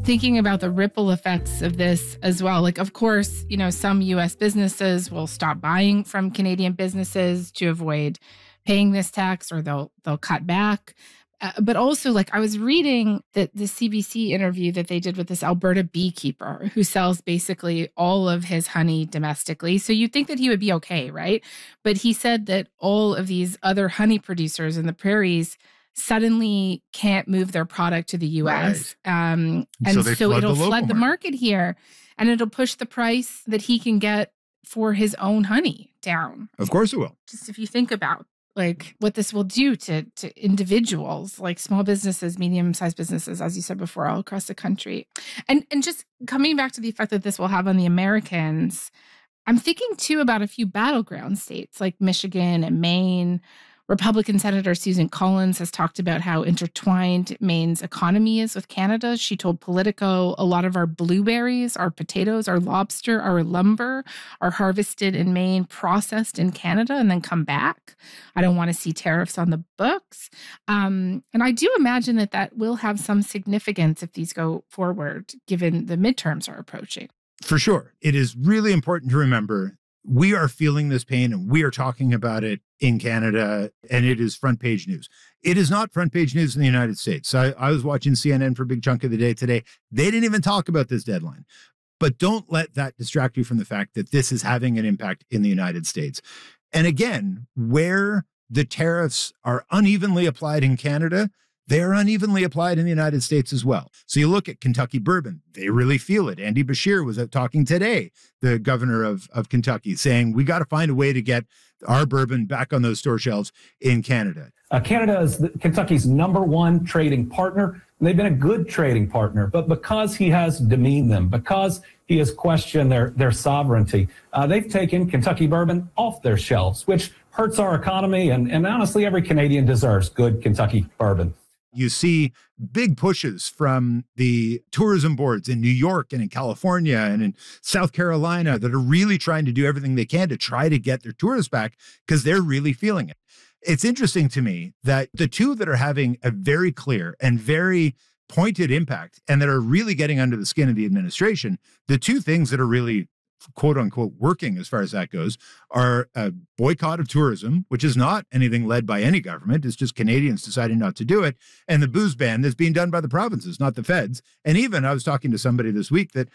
thinking about the ripple effects of this as well. Like, of course, some U.S. businesses will stop buying from Canadian businesses to avoid paying this tax, or they'll cut back. But also, like, I was reading the CBC interview that they did with this Alberta beekeeper who sells basically all of his honey domestically. So you'd think that he would be okay, right? But he said that all of these other honey producers in the prairies suddenly can't move their product to the U.S. Right. And so it'll flood the market here, and it'll push the price that he can get for his own honey down. Of course it will. Just if you think about like what this will do to individuals, like small businesses, medium-sized businesses, as you said before, all across the country. And just coming back to the effect that this will have on the Americans, I'm thinking too about a few battleground states like Michigan and Maine. Republican Senator Susan Collins has talked about how intertwined Maine's economy is with Canada. She told Politico, a lot of our blueberries, our potatoes, our lobster, our lumber are harvested in Maine, processed in Canada, and then come back. I don't want to see tariffs on the books. And I do imagine that will have some significance if these go forward, given the midterms are approaching. For sure. It is really important to remember we are feeling this pain and we are talking about it in Canada, and it is front page news. It is not front page news in the United States. I was watching CNN for a big chunk of the day today. They didn't even talk about this deadline. But don't let that distract you from the fact that this is having an impact in the United States. And again, where the tariffs are unevenly applied in Canada, they are unevenly applied in the United States as well. So you look at Kentucky bourbon, they really feel it. Andy Beshear was out talking today, the governor of Kentucky, saying we got to find a way to get our bourbon back on those store shelves in Canada. Canada is Kentucky's #1 trading partner. And they've been a good trading partner, but because he has demeaned them, because he has questioned their sovereignty, they've taken Kentucky bourbon off their shelves, which hurts our economy. And honestly, every Canadian deserves good Kentucky bourbon. You see big pushes from the tourism boards in New York and in California and in South Carolina that are really trying to do everything they can to try to get their tourists back because they're really feeling it. It's interesting to me that the two that are having a very clear and very pointed impact and that are really getting under the skin of the administration, the two things that are really quote unquote working as far as that goes are a boycott of tourism, which is not anything led by any government. It's just Canadians deciding not to do it. And the booze ban that's being done by the provinces, not the feds. And even I was talking to somebody this week that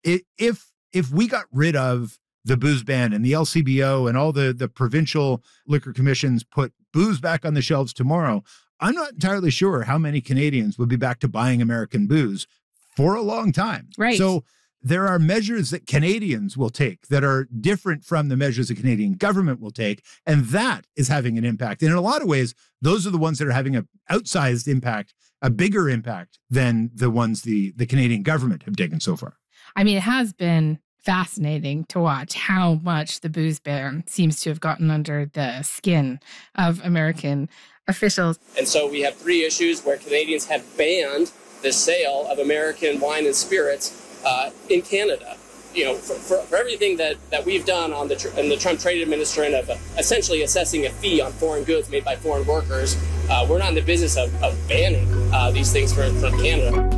if we got rid of the booze ban and the LCBO and all the provincial liquor commissions put booze back on the shelves tomorrow, I'm not entirely sure how many Canadians would be back to buying American booze for a long time. Right. So there are measures that Canadians will take that are different from the measures the Canadian government will take, and that is having an impact. And in a lot of ways, those are the ones that are having an outsized impact, a bigger impact than the ones the Canadian government have taken so far. I mean, it has been fascinating to watch how much the booze ban seems to have gotten under the skin of American officials. And so we have 3 issues where Canadians have banned the sale of American wine and spirits in Canada. You know, for everything that we've done in the Trump trade administration of essentially assessing a fee on foreign goods made by foreign workers, we're not in the business of banning these things from Canada.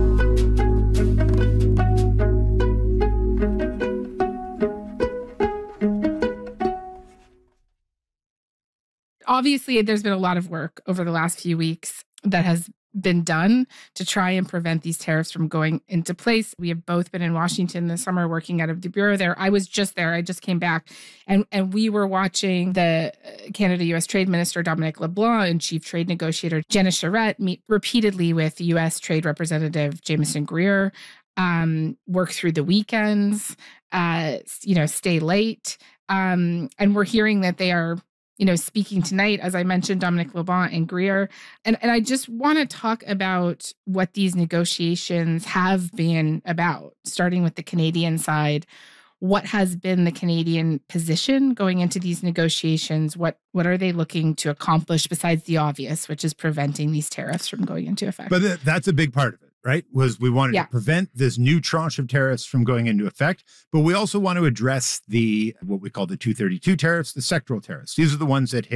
Obviously, there's been a lot of work over the last few weeks that has been done to try and prevent these tariffs from going into place. We have both been in Washington this summer working out of the bureau there. I was just there. I just came back. And we were watching the Canada-U.S. Trade Minister Dominic LeBlanc and Chief Trade Negotiator Jenna Charette meet repeatedly with U.S. Trade Representative Jameson Greer, work through the weekends, stay late. And we're hearing that they are speaking tonight, as I mentioned, Dominic LeBlanc and Greer. And I just want to talk about what these negotiations have been about, starting with the Canadian side. What has been the Canadian position going into these negotiations? What are they looking to accomplish besides the obvious, which is preventing these tariffs from going into effect? But that's a big part of it, right? Was we wanted to prevent this new tranche of tariffs from going into effect, but we also want to address what we call the 232 tariffs, the sectoral tariffs. These are the ones that hit